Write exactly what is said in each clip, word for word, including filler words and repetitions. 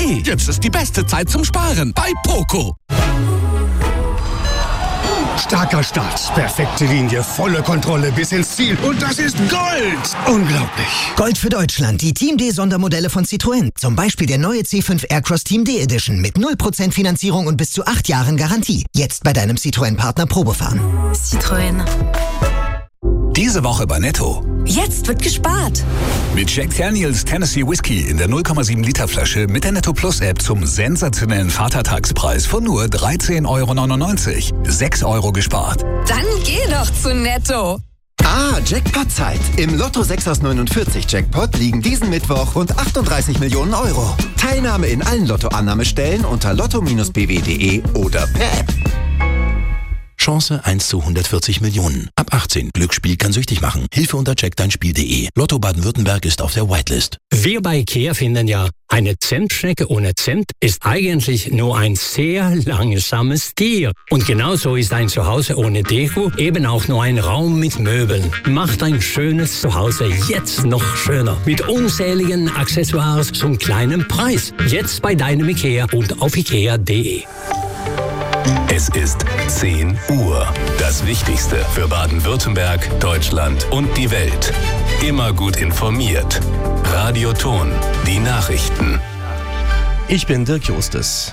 Hey, jetzt ist die beste Zeit zum Sparen bei Poco. Starker Start, perfekte Linie, volle Kontrolle bis ins Ziel. Und das ist Gold! Unglaublich. Gold für Deutschland, die Team D Sondermodelle von Citroën. Zum Beispiel der neue C fünf Aircross Team D Edition mit null Prozent Finanzierung und bis zu acht Jahren Garantie. Jetzt bei deinem Citroën-Partner Probefahren. Citroën. Diese Woche bei Netto. Jetzt wird gespart. Mit Jack Daniels Tennessee Whiskey in der null Komma sieben Liter Flasche mit der Netto Plus App zum sensationellen Vatertagspreis von nur dreizehn Euro neunundneunzig. sechs Euro gespart. Dann geh doch zu Netto. Ah, Jackpot-Zeit. Im Lotto sechs aus neunundvierzig Jackpot liegen diesen Mittwoch rund achtunddreißig Millionen Euro. Teilnahme in allen Lottoannahmestellen unter lotto Bindestrich b w punkt d e oder per App. Chance eins zu hundertvierzig Millionen. Ab achtzehn. Glücksspiel kann süchtig machen. Hilfe unter check dein spiel punkt d e. Lotto Baden-Württemberg ist auf der Whitelist. Wir bei IKEA finden ja, eine Zentschnecke ohne Zimt ist eigentlich nur ein sehr langsames Tier. Und genauso ist ein Zuhause ohne Deko eben auch nur ein Raum mit Möbeln. Macht ein schönes Zuhause jetzt noch schöner. Mit unzähligen Accessoires zum kleinen Preis. Jetzt bei deinem IKEA und auf ikea punkt d e. Es ist zehn Uhr. Das Wichtigste für Baden-Württemberg, Deutschland und die Welt. Immer gut informiert. Radio Ton, die Nachrichten. Ich bin Dirk Justus.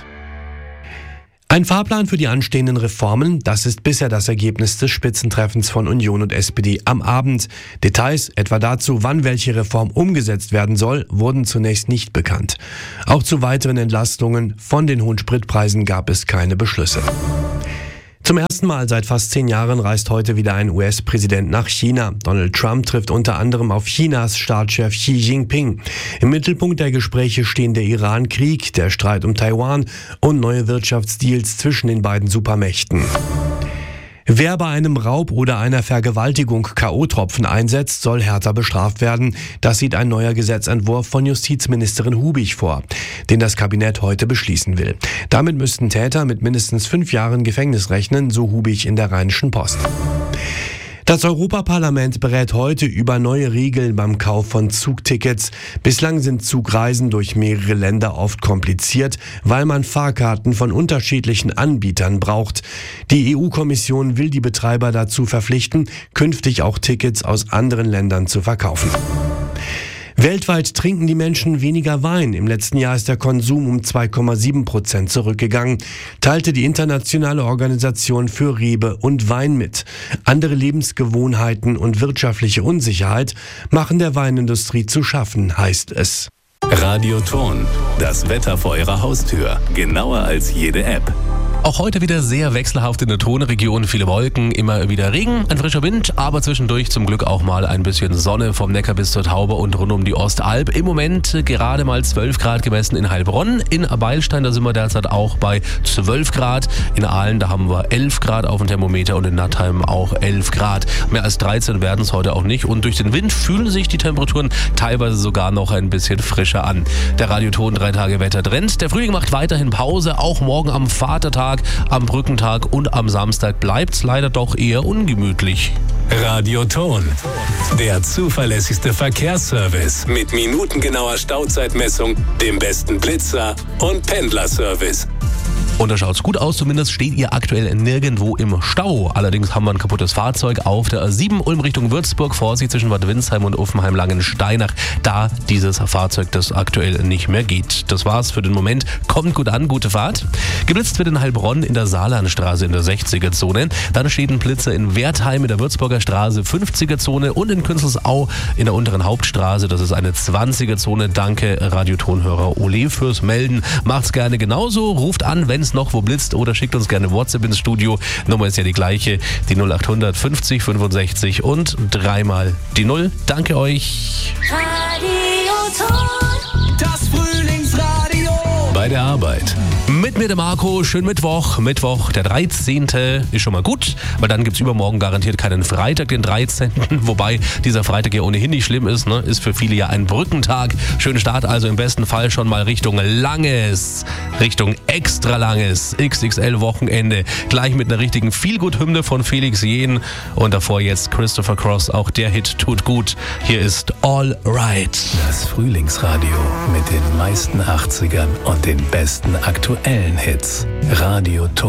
Ein Fahrplan für die anstehenden Reformen, das ist bisher das Ergebnis des Spitzentreffens von Union und S P D am Abend. Details, etwa dazu, wann welche Reform umgesetzt werden soll, wurden zunächst nicht bekannt. Auch zu weiteren Entlastungen von den hohen Spritpreisen gab es keine Beschlüsse. Zum ersten Mal seit fast zehn Jahren reist heute wieder ein U S-Präsident nach China. Donald Trump trifft unter anderem auf Chinas Staatschef Xi Jinping. Im Mittelpunkt der Gespräche stehen der Iran-Krieg, der Streit um Taiwan und neue Wirtschaftsdeals zwischen den beiden Supermächten. Wer bei einem Raub oder einer Vergewaltigung K O-Tropfen einsetzt, soll härter bestraft werden. Das sieht ein neuer Gesetzentwurf von Justizministerin Hubig vor, den das Kabinett heute beschließen will. Damit müssten Täter mit mindestens fünf Jahren Gefängnis rechnen, so Hubig in der Rheinischen Post. Das Europaparlament berät heute über neue Regeln beim Kauf von Zugtickets. Bislang sind Zugreisen durch mehrere Länder oft kompliziert, weil man Fahrkarten von unterschiedlichen Anbietern braucht. Die E U-Kommission will die Betreiber dazu verpflichten, künftig auch Tickets aus anderen Ländern zu verkaufen. Weltweit trinken die Menschen weniger Wein. Im letzten Jahr ist der Konsum um zwei Komma sieben Prozent zurückgegangen, teilte die internationale Organisation für Rebe und Wein mit. Andere Lebensgewohnheiten und wirtschaftliche Unsicherheit machen der Weinindustrie zu schaffen, heißt es. Radio Ton, das Wetter vor Ihrer Haustür. Genauer als jede App. Auch heute wieder sehr wechselhaft in der Tonregion, viele Wolken, immer wieder Regen, ein frischer Wind, aber zwischendurch zum Glück auch mal ein bisschen Sonne vom Neckar bis zur Taube und rund um die Ostalb. Im Moment gerade mal zwölf Grad gemessen in Heilbronn, in Beilstein, da sind wir derzeit auch bei zwölf Grad, in Aalen, da haben wir elf Grad auf dem Thermometer und in Nattheim auch elf Grad. Mehr als dreizehn werden es heute auch nicht und durch den Wind fühlen sich die Temperaturen teilweise sogar noch ein bisschen frischer an. Der Radioton drei Tage Wettertrend, der Frühling macht weiterhin Pause, auch morgen am Vatertag, am Brückentag und am Samstag bleibt es leider doch eher ungemütlich. Radio Ton, der zuverlässigste Verkehrsservice mit minutengenauer Stauzeitmessung, dem besten Blitzer und Pendlerservice. Und da schaut's gut aus, zumindest steht ihr aktuell nirgendwo im Stau. Allerdings haben wir ein kaputtes Fahrzeug auf der A sieben Ulm Richtung Würzburg, Vorsicht zwischen Bad Windsheim und Uffenheim-Langensteinach, da dieses Fahrzeug, das aktuell nicht mehr geht. Das war's für den Moment. Kommt gut an, gute Fahrt. Geblitzt wird in Heilbronn in der Saarlandstraße in der sechziger-Zone. Dann steht ein Blitzer in Wertheim in der Würzburger Straße, fünfziger-Zone und in Künzelsau in der unteren Hauptstraße. Das ist eine zwanziger-Zone. Danke, Radiotonhörer Ole, fürs Melden. Macht's gerne genauso. Ruft an, wenn's noch wo blitzt oder schickt uns gerne WhatsApp ins Studio. Nummer ist ja die gleiche, die null acht hundert fünfzig fünfundsechzig und dreimal die Null. Danke euch. Radio Ton. Das Frühlingsradio. Bei der Arbeit. Arbeit. Mit mir der Marco, schönen Mittwoch. Mittwoch, der dreizehnte ist schon mal gut, weil dann gibt es übermorgen garantiert keinen Freitag, den dreizehnten Wobei dieser Freitag ja ohnehin nicht schlimm ist, ne? Ist für viele ja ein Brückentag. Schönen Start also im besten Fall schon mal Richtung langes, Richtung extra langes X X L-Wochenende. Gleich mit einer richtigen Feelgood-Hymne von Felix Jähn und davor jetzt Christopher Cross, auch der Hit tut gut. Hier ist All Right. Das Frühlingsradio mit den meisten achtzigern und den besten aktuellen Hits. Radio Ton.